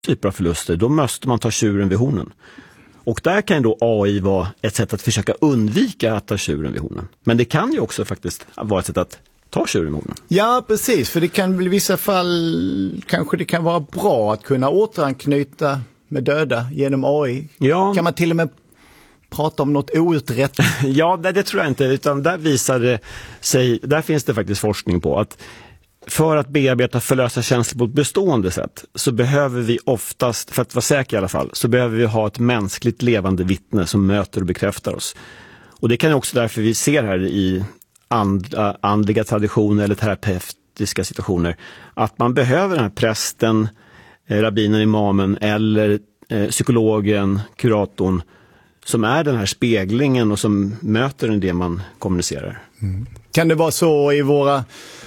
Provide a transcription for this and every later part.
typer av förluster, då måste man ta tjuren vid hornen. Och där kan då AI vara ett sätt att försöka undvika att ta tjuren vid hornen. Men det kan ju också faktiskt vara ett sätt att ta tjuren vid hornen. Ja, precis. För det kan i vissa fall kanske det kan vara bra att kunna återanknyta med döda genom AI. Ja. Kan man till och med prata om något outrett? Ja, det tror jag inte. Utan där visar det sig, där finns det faktiskt forskning på att för att bearbeta förlösa känslor på ett bestående sätt så behöver vi oftast, för att vara säker i alla fall, så behöver vi ha ett mänskligt levande vittne som möter och bekräftar oss. Och det kan ju också därför vi ser här i andliga traditioner eller terapeutiska situationer att man behöver den här prästen, rabbinen, imamen eller psykologen, kuratorn som är den här speglingen och som möter det man kommunicerar. Mm. Kan det vara så i våra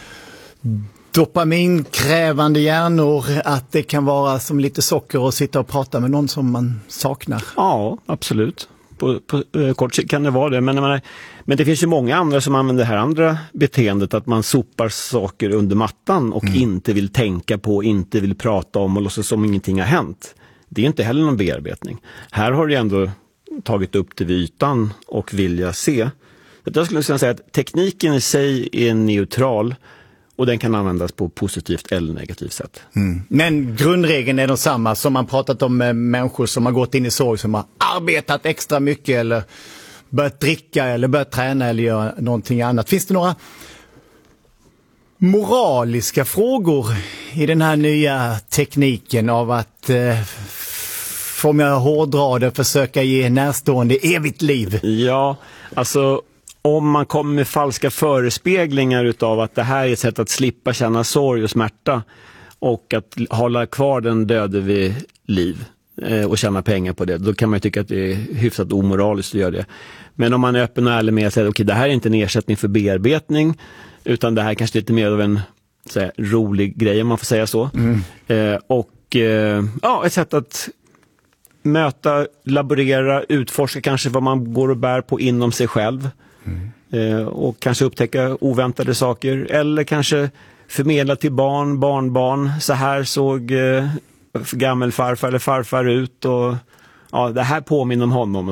dopaminkrävande hjärnor att det kan vara som lite socker att sitta och prata med någon som man saknar? Ja, absolut. På kort sikt kan det vara det. Men det finns ju många andra som använder det här andra beteendet att man sopar saker under mattan och inte vill tänka på, inte vill prata om och låtsas som ingenting har hänt. Det är inte heller någon bearbetning. Här har du ändå tagit upp det vid ytan och vilja se. Jag skulle säga att tekniken i sig är neutral och den kan användas på positivt eller negativt sätt. Mm. Men grundregeln är densamma som man pratat om med människor som har gått in i sorg, som har arbetat extra mycket eller börjat dricka eller börjat träna eller göra någonting annat. Finns det några moraliska frågor i den här nya tekniken av att om jag hårdrar det, försöka ge närstående evigt liv? Ja, alltså om man kommer med falska förespeglingar utav att det här är ett sätt att slippa känna sorg och smärta och att hålla kvar den döde vid liv och tjäna pengar på det, då kan man ju tycka att det är hyfsat omoraliskt att göra det. Men om man är öppen och ärlig med att säga okej, det här är inte en ersättning för bearbetning utan det här kanske är lite mer av en rolig grej om man får säga så. Ett sätt att möta, laborera, utforska kanske vad man går och bär på inom sig själv. Och kanske upptäcka oväntade saker eller kanske förmedla till barn, barnbarn, så här såg gammelfarfar eller farfar ut och ja, det här påminner om honom